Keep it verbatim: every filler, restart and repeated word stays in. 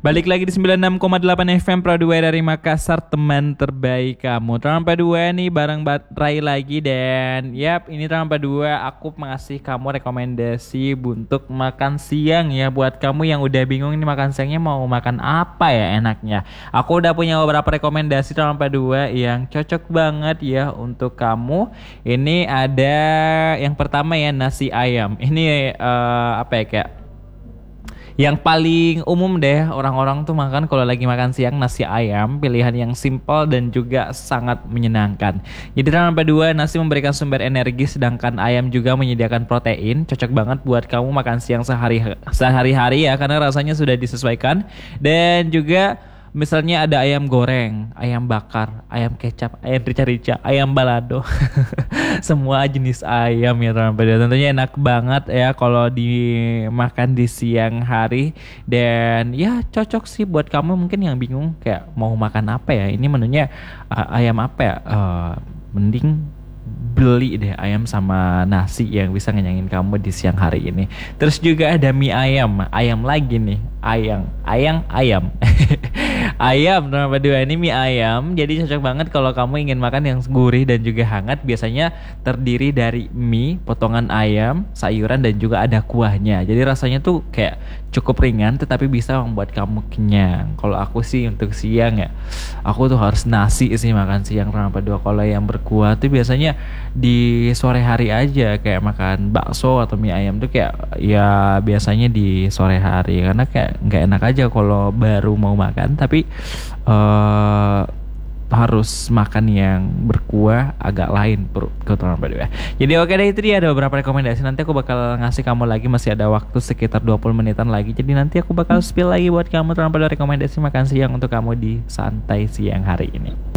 Balik lagi di sembilan puluh enam koma delapan F M Pro dua dari Makassar, teman terbaik kamu. Terang dua nih bareng Bat Rai lagi. Dan yap, ini terang dua aku mengasih kamu rekomendasi untuk makan siang ya. Buat kamu yang udah bingung ini makan siangnya mau makan apa ya enaknya. Aku udah punya beberapa rekomendasi terang dua yang cocok banget ya untuk kamu. Ini ada yang pertama ya, nasi ayam. Ini uh, apa ya, kayak yang paling umum deh orang-orang tuh makan kalau lagi makan siang, nasi ayam. Pilihan yang simple dan juga sangat menyenangkan. Jadi dalam dua, nasi memberikan sumber energi sedangkan ayam juga menyediakan protein. Cocok banget buat kamu makan siang sehari sehari-hari ya, karena rasanya sudah disesuaikan. Dan juga misalnya ada ayam goreng, ayam bakar, ayam kecap, ayam rica-rica, ayam balado. Semua jenis ayam ya teman-teman. Tentunya enak banget ya kalau dimakan di siang hari. Dan ya cocok sih buat kamu mungkin yang bingung kayak mau makan apa ya. Ini menunya uh, ayam apa ya? Uh, mending beli deh ayam sama nasi yang bisa ngenyangin kamu di siang hari ini. Terus juga ada mie ayam, ayam lagi nih, ayam, ayam, ayam. Ayam nomor dua ini mie ayam. Jadi cocok banget kalau kamu ingin makan yang gurih dan juga hangat. Biasanya terdiri dari mie, potongan ayam, sayuran dan juga ada kuahnya. Jadi rasanya tuh kayak cukup ringan tetapi bisa membuat kamu kenyang. Kalau aku sih untuk siang ya, aku tuh harus nasi sih makan siang nomor dua. Kalau yang berkuah tuh biasanya di sore hari aja, kayak makan bakso atau mie ayam tuh kayak ya biasanya di sore hari, karena kayak nggak enak aja kalau baru mau makan tapi uh, harus makan yang berkuah agak lain perut keturunan berdua. Jadi oke deh, itu dia ada beberapa rekomendasi. Nanti aku bakal ngasih kamu lagi, masih ada waktu sekitar dua puluh menitan lagi. Jadi nanti aku bakal spill lagi buat kamu terhadap rekomendasi makan siang untuk kamu di santai siang hari ini.